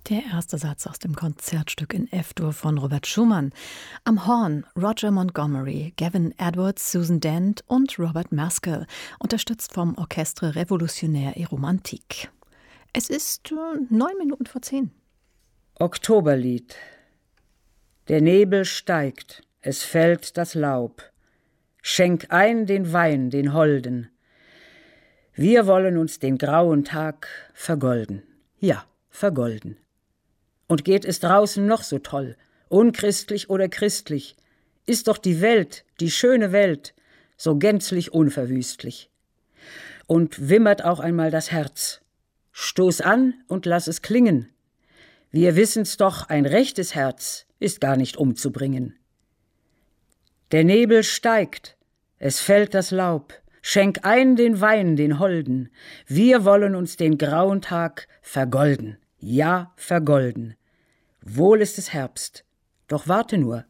Der erste Satz aus dem Konzertstück in F-Dur von Robert Schumann. Am Horn Roger Montgomery, Gavin Edwards, Susan Dent und Robert Maskell, unterstützt vom Orchestre Révolutionnaire et Romantique. Es ist 9:09. Oktoberlied. Der Nebel steigt, es fällt das Laub. Schenk ein den Wein, den Holden. Wir wollen uns den grauen Tag vergolden. Ja, vergolden. Und geht es draußen noch so toll, unchristlich oder christlich, ist doch die Welt, die schöne Welt, so gänzlich unverwüstlich. Und wimmert auch einmal das Herz. Stoß an und lass es klingen. Wir wissen's doch, ein rechtes Herz ist gar nicht umzubringen. Der Nebel steigt, es fällt das Laub, schenk ein den Wein, den Holden. Wir wollen uns den grauen Tag vergolden, ja, vergolden. Wohl ist es Herbst, doch warte nur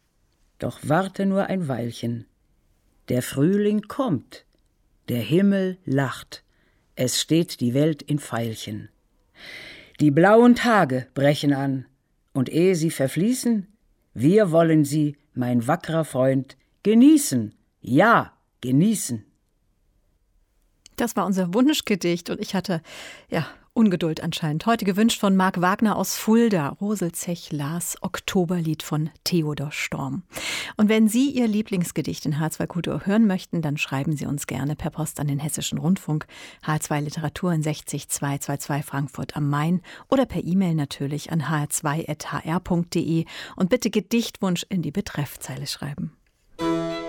ein Weilchen. Der Frühling kommt, der Himmel lacht, es steht die Welt in Veilchen. Die blauen Tage brechen an, und ehe sie verfließen, wir wollen sie, mein wackerer Freund, genießen, ja, genießen. Das war unser Wunschgedicht und ich hatte, Ungeduld anscheinend. Heute gewünscht von Marc Wagner aus Fulda, Rosel Zech-Lars Oktoberlied von Theodor Storm. Und wenn Sie Ihr Lieblingsgedicht in H2 Kultur hören möchten, dann schreiben Sie uns gerne per Post an den Hessischen Rundfunk, H2 Literatur in 60222 Frankfurt am Main oder per E-Mail natürlich an hr2@hr.de und bitte Gedichtwunsch in die Betreffzeile schreiben.